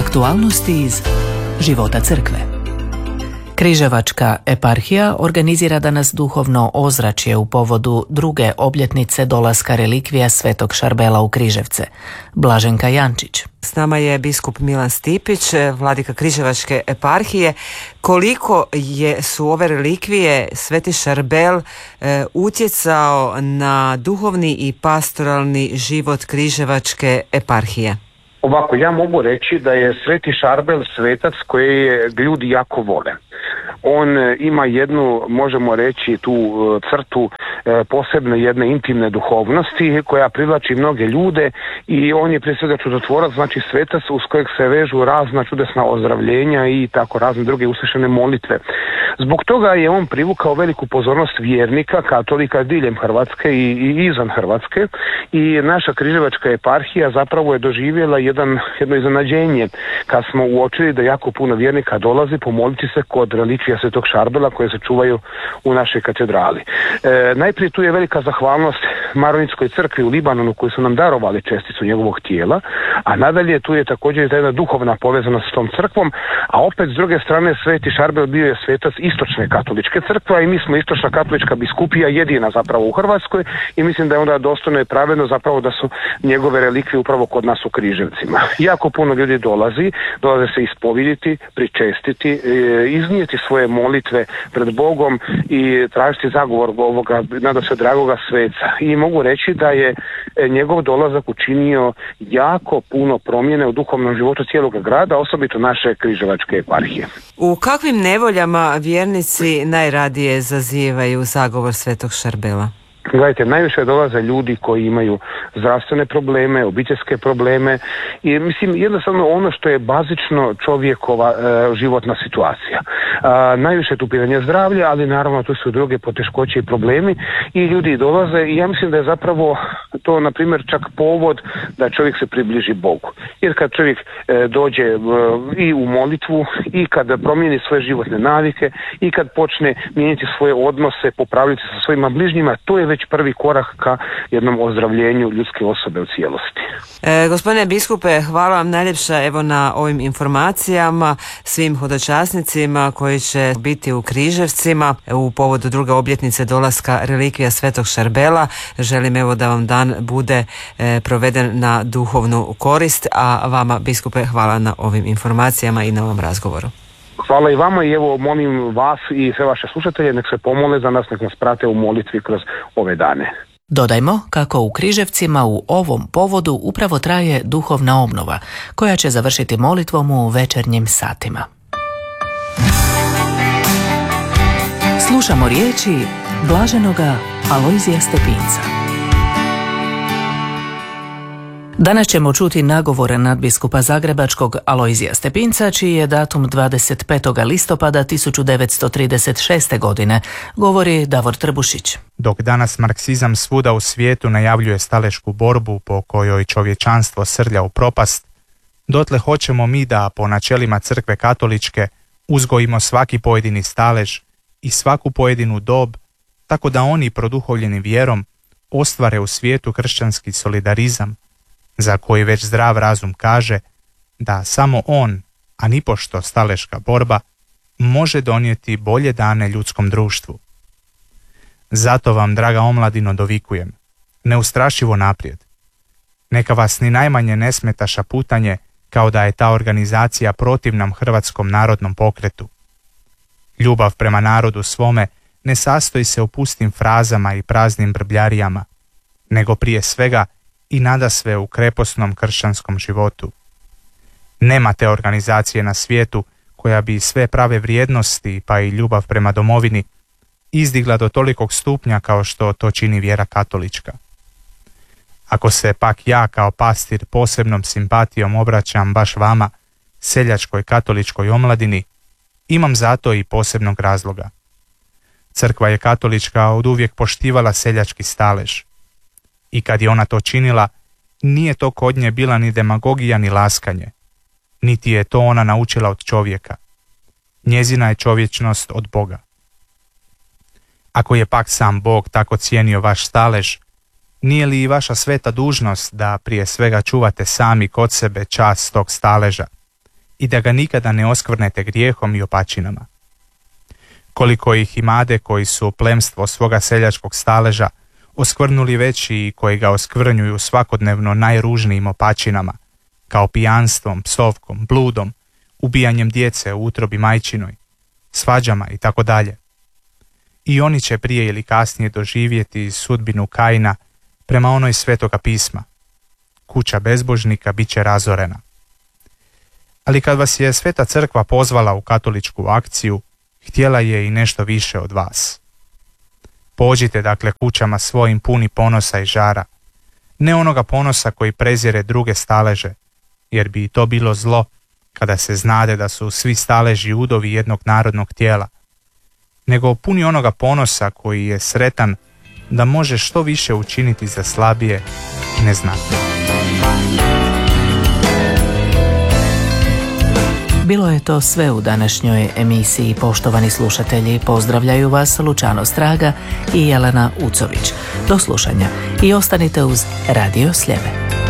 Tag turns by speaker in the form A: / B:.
A: Aktualnosti iz života crkve. Križevačka eparhija organizira danas duhovno ozračje u povodu druge obljetnice dolaska relikvija Svetog Šarbela u Križevce. Blaženka Jančić.
B: S nama je biskup Milan Stipić, vladika Križevačke eparhije. Koliko su ove relikvije Sveti Šarbel utjecao na duhovni i pastoralni život Križevačke eparhije?
C: Ovako, ja mogu reći da je Sveti Šarbel svetac koji ljudi jako vole. On ima jednu, možemo reći, tu crtu posebne jedne intimne duhovnosti koja privlači mnoge ljude i on je prije svega čudotvorac, znači svetac uz kojeg se vežu razna čudesna ozdravljenja i tako razne druge uslišene molitve. Zbog toga je on privukao veliku pozornost vjernika, katolika diljem Hrvatske i izvan Hrvatske i naša Križevačka eparhija zapravo je doživjela jedno iznenađenje kad smo uočili da jako puno vjernika dolazi pomoliti se kod relikvija Svetog Šarbela koje se čuvaju u našoj katedrali. Najprije tu je velika zahvalnost Maronitskoj crkvi u Libanonu koji su nam darovali česticu njegovog tijela, a nadalje tu je također jedna duhovna povezanost s tom crkvom, a opet s druge strane Sveti Šarbel bio je svetac istočne katoličke crkve i mi smo istočna katolička biskupija jedina zapravo u Hrvatskoj i mislim da je onda dostojno i pravedno zapravo da su njegove relikvije upravo kod nas u Križevcima. Jako puno ljudi dolaze se ispoviditi, pričestiti, iznijeti svoje molitve pred Bogom i tražiti zagovor ovoga nadasve dragoga sveca. I mogu reći da je njegov dolazak učinio jako puno promjene u duhovnom životu cijelog grada, osobito naše Križevačke eparhije.
B: U kakvim nevoljama vjernici najradije zazivaju zagovor Svetog Šarbela?
C: Gledajte, najviše dolaze ljudi koji imaju zdravstvene probleme, obiteljske probleme i mislim jednostavno ono što je bazično čovjekova životna situacija. Najviše tu pitanje zdravlja, ali naravno tu su druge poteškoće i problemi i ljudi dolaze i ja mislim da je zapravo to na primjer čak povod da čovjek se približi Bogu. Jer kad čovjek dođe i u molitvu i kad promijeni svoje životne navike i kad počne mijenjati svoje odnose, popravljati sa svojima bližnjima, to je već prvi korak ka jednom ozdravljenju ljudske osobe u cijelosti.
B: Gospodine biskupe, hvala vam najljepša na ovim informacijama svim hodočasnicima koji će biti u Križevcima u povodu druge obljetnice dolaska relikvija Svetog Šarbela. Želim da vam dan bude proveden na duhovnu korist, a vama biskupe hvala na ovim informacijama i na ovom razgovoru.
C: Hvala i vama i molim vas i sve vaše slušatelje nek se pomole za nas, nek nas prate u molitvi kroz ove dane.
A: Dodajmo kako u Križevcima u ovom povodu upravo traje duhovna obnova, koja će završiti molitvom u večernjim satima. Slušamo riječi blaženoga Alojzija Stepinca. Danas ćemo čuti nagovore nadbiskupa Zagrebačkog Alojzija Stepinca, čiji je datum 25. listopada 1936. godine, govori Davor Trbušić.
D: Dok danas marksizam svuda u svijetu najavljuje stalešku borbu po kojoj čovječanstvo srlja u propast, dotle hoćemo mi da po načelima crkve katoličke uzgojimo svaki pojedini stalež i svaku pojedinu dob, tako da oni produhovljeni vjerom ostvare u svijetu kršćanski solidarizam, za koji već zdrav razum kaže da samo on, a nipošto staleška borba, može donijeti bolje dane ljudskom društvu. Zato vam, draga omladino, dovikujem, neustrašivo naprijed. Neka vas ni najmanje ne smeta šaputanje kao da je ta organizacija protivnom Hrvatskom narodnom pokretu. Ljubav prema narodu svome ne sastoji se u pustim frazama i praznim brbljarijama, nego prije svega i nadasve u kreposnom kršćanskom životu. Nema te organizacije na svijetu koja bi sve prave vrijednosti pa i ljubav prema domovini izdigla do tolikog stupnja kao što to čini vjera katolička. Ako se pak ja kao pastir posebnom simpatijom obraćam baš vama, seljačkoj katoličkoj omladini, imam zato i posebnog razloga. Crkva je katolička oduvijek poštivala seljački stalež. I kad je ona to činila, nije to kod nje bila ni demagogija ni laskanje, niti je to ona naučila od čovjeka. Njezina je čovječnost od Boga. Ako je pak sam Bog tako cijenio vaš stalež, nije li i vaša sveta dužnost da prije svega čuvate sami kod sebe čast tog staleža, i da ga nikada ne oskvrnete grijehom i opačinama. Koliko ih imade koji su plemstvo svoga seljačkog staleža oskvrnuli već i koji ga oskvrnjuju svakodnevno najružnijim opačinama, kao pijanstvom, psovkom, bludom, ubijanjem djece u utrobi majčinoj, svađama i tako dalje. I oni će prije ili kasnije doživjeti sudbinu Kaina prema onoj svetoga pisma. Kuća bezbožnika bit će razorena. Ali kad vas je Sveta crkva pozvala u katoličku akciju, htjela je i nešto više od vas. Pođite dakle kućama svojim puni ponosa i žara, ne onoga ponosa koji prezire druge staleže, jer bi i to bilo zlo kada se znade da su svi staleži udovi jednog narodnog tijela, nego puni onoga ponosa koji je sretan da može što više učiniti za slabije i neznatne.
A: Bilo je to sve u današnjoj emisiji. Poštovani slušatelji, pozdravljaju vas Lučano Straga i Jelena Ucović. Do slušanja i ostanite uz Radio Sljeme.